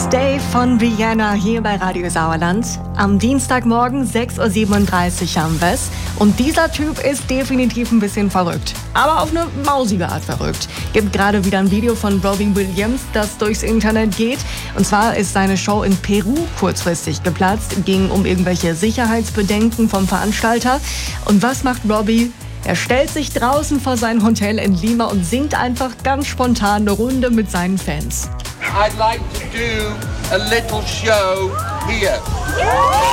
Day von Rihanna hier bei Radio Sauerland. Am Dienstagmorgen 6:37 Uhr haben wir's. Und dieser Typ ist definitiv ein bisschen verrückt. Aber auf eine mausige Art verrückt. Gibt gerade wieder ein Video von Robbie Williams, das durchs Internet geht. Und zwar ist seine Show in Peru kurzfristig geplatzt. Ging um irgendwelche Sicherheitsbedenken vom Veranstalter. Und was macht Robbie? Er stellt sich draußen vor sein Hotel in Lima und singt einfach ganz spontan eine Runde mit seinen Fans. I'd like to do a little show here.